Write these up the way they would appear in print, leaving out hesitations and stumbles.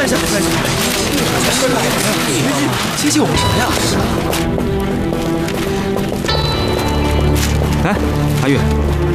关系，没关系。亲戚我们什么呀？ 哎，阿玉，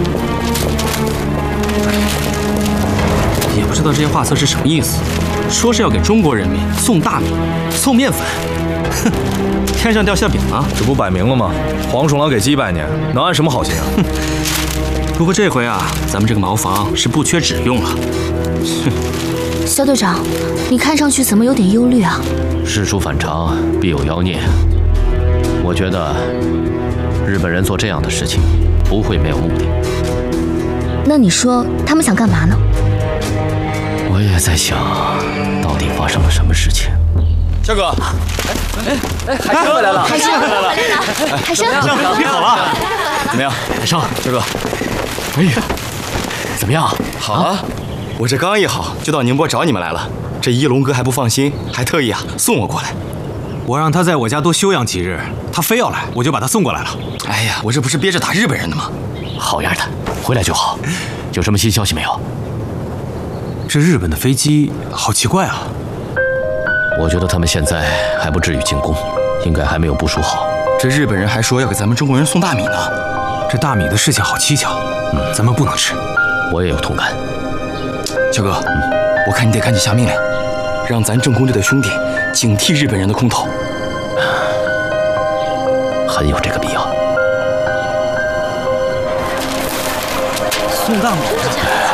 也不知道这些画册是什么意思，说是要给中国人民送大米、送面粉，哼，天上掉馅饼啊！ 这不摆明了吗？黄鼠狼给鸡拜年，能安什么好心啊？ 不过这回啊，咱们这个茅房是不缺纸用了。哼， 肖队长，你看上去怎么有点忧虑啊？ 事出反常必有妖孽，我觉得日本人做这样的事情不会没有目的。 那你说他们想干嘛呢？ 我也在想，到底发生了什么事情。 肖哥， 海生回来了， 海生回来了，海生， 你好了，怎么样？ 海生， 肖哥， 哎呀，怎么样？ 好啊，我这刚一好就到宁波找你们来了。这一龙哥还不放心，还特意送我过来。 我让他在我家多休养几日，他非要来，我就把他送过来了。 哎呀，我这不是憋着打日本人的吗？ 好样的，回来就好。有什么新消息没有？ 这日本的飞机好奇怪啊！ 我觉得他们现在还不至于进攻，应该还没有部署好。 这日本人还说要给咱们中国人送大米呢。 这大米的事情好蹊跷，咱们不能吃。 我也有同感。 肖哥，我看你得赶紧下命令，让咱政工队的兄弟警惕日本人的空投。 很有这个必要。 送大米。